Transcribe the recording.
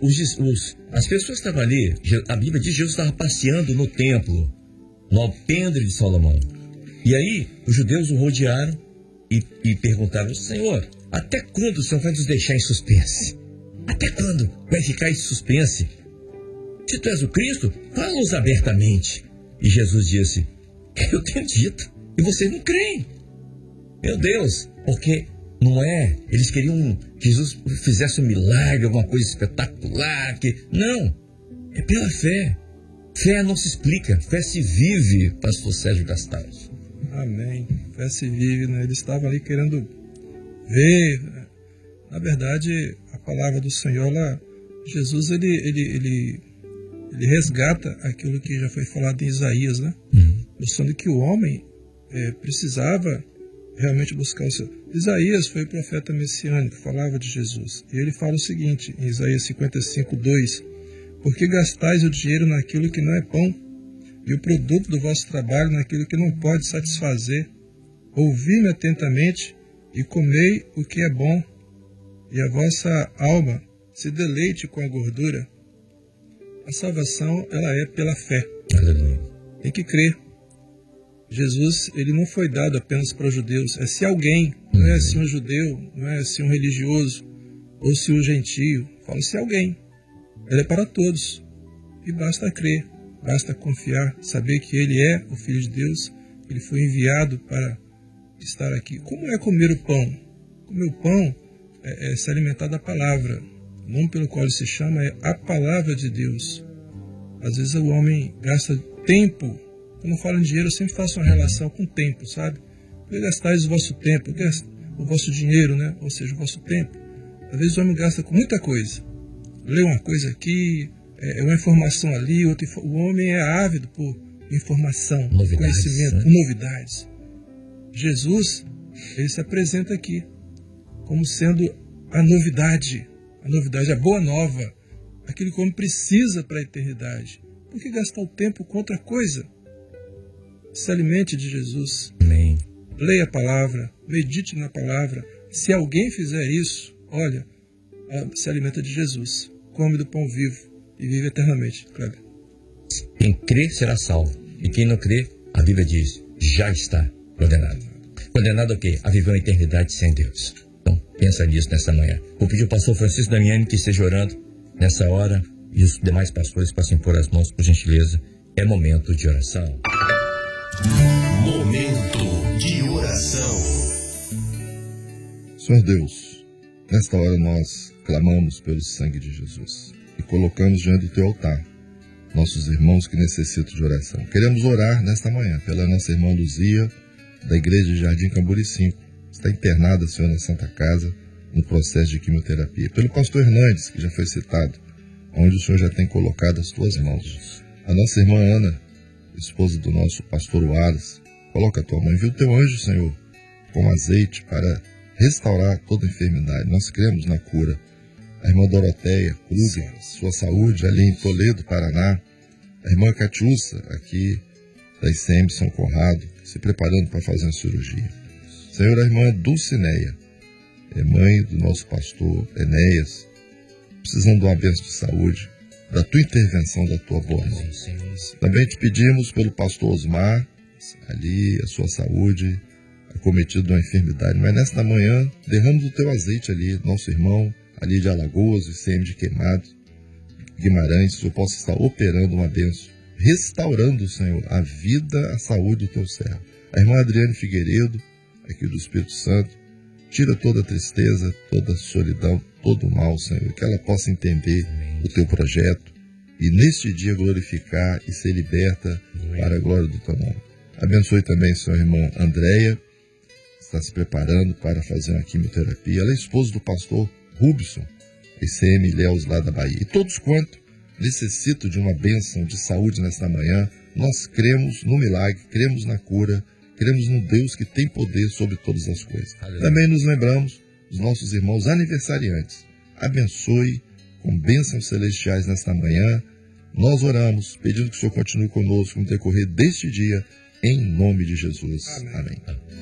as pessoas que estavam ali, a Bíblia diz que Jesus estava passeando no templo, no alpendre de Salomão. E aí, os judeus o rodearam e perguntaram: Senhor, até quando o Senhor vai nos deixar em suspense? Até quando vai ficar em suspense? Se tu és o Cristo, fala-nos abertamente. E Jesus disse: eu tenho dito, e vocês não creem. Meu Deus, porque não é, eles queriam que Jesus fizesse um milagre, alguma coisa espetacular, não, é pela fé. Fé não se explica, fé se vive, pastor Sérgio Gastaldi. Amém, fé se vive, né? Eles estavam ali querendo ver, né? Na verdade, a palavra do Senhor lá, Jesus, ele resgata aquilo que já foi falado em Isaías, né? Mostrando que o homem precisava realmente buscar o Senhor. Isaías foi o profeta messiânico, falava de Jesus. E ele fala o seguinte, em Isaías 55:2: Por que gastais o dinheiro naquilo que não é pão, e o produto do vosso trabalho naquilo que não pode satisfazer? Ouvi-me atentamente e comei o que é bom, e a vossa alma se deleite com a gordura. A salvação, ela é pela fé. Tem que crer. Jesus, ele não foi dado apenas para os judeus. É se alguém, não é se um judeu, não é se um religioso, ou se um gentio. Fala se alguém. Ele é para todos. E basta crer, basta confiar, saber que ele é o Filho de Deus, ele foi enviado para estar aqui. Como é comer o pão? Comer o pão é se alimentar da palavra. O nome pelo qual ele se chama é a palavra de Deus. Às vezes o homem gasta tempo. Quando eu falo em dinheiro, eu sempre faço uma relação com tempo, sabe? Por que gastais o vosso tempo? O vosso dinheiro, né? Ou seja, o vosso tempo. Às vezes o homem gasta com muita coisa. Lê uma coisa aqui, uma informação ali, outra. O homem é ávido por informação, conhecimento, novidades. Jesus, ele se apresenta aqui como sendo a novidade, a boa nova, aquilo que o homem precisa para a eternidade. Por que gastar o tempo com outra coisa? Se alimente de Jesus. Amém. Leia a palavra, medite na palavra. Se alguém fizer isso, olha, se alimenta de Jesus. Come do pão vivo e vive eternamente. Kleber. Quem crê será salvo. E quem não crê, a Bíblia diz, já está condenado. Condenado a quê? A viver uma eternidade sem Deus. Então, pensa nisso nessa manhã. Vou pedir ao pastor Francisco Damiani que esteja orando nessa hora e os demais pastores passem por as mãos, por gentileza. É momento de oração. Momento de oração. Senhor Deus, nesta hora nós clamamos pelo sangue de Jesus e colocamos diante do teu altar nossos irmãos que necessitam de oração. Queremos orar nesta manhã pela nossa irmã Luzia, da igreja de Jardim Camburi 5, está internada, Senhor, na Santa Casa, no processo de quimioterapia. Pelo pastor Hernandes, que já foi citado, onde o Senhor já tem colocado as tuas mãos. A nossa irmã Ana, esposa do nosso pastor Wallace, coloca a tua mão, envia o teu anjo, Senhor, com azeite para restaurar toda enfermidade. Nós cremos na cura. A irmã Doroteia Kruger, sua saúde ali em Toledo, Paraná. A irmã Catiúça, aqui da ICM São Conrado, se preparando para fazer uma cirurgia. Senhor, a irmã Dulcineia, é mãe do nosso pastor Enéas, precisando de uma bênção de saúde, da tua intervenção, da tua boa mão. Também te pedimos pelo pastor Osmar, ali a sua saúde, acometido de uma enfermidade. Mas nesta manhã, derramos o teu azeite ali, nosso irmão, ali de Alagoas, ICM de Queimado, Guimarães, que o possa estar operando uma bênção, restaurando, Senhor, a vida, a saúde do teu servo. A irmã Adriane Figueiredo, aqui do Espírito Santo, tira toda a tristeza, toda a solidão, todo o mal, Senhor, que ela possa entender o teu projeto e neste dia glorificar e ser liberta para a glória do teu nome. Abençoe também sua irmã Andréia, que está se preparando para fazer uma quimioterapia. Ela é esposa do pastor Rubson, ICM Ilhéus, lá da Bahia. E todos quanto necessitam de uma bênção de saúde nesta manhã, nós cremos no milagre, cremos na cura, cremos no Deus que tem poder sobre todas as coisas. Também nos lembramos dos nossos irmãos aniversariantes. Abençoe com bênçãos celestiais nesta manhã. Nós oramos, pedindo que o Senhor continue conosco no decorrer deste dia, em nome de Jesus. Amém.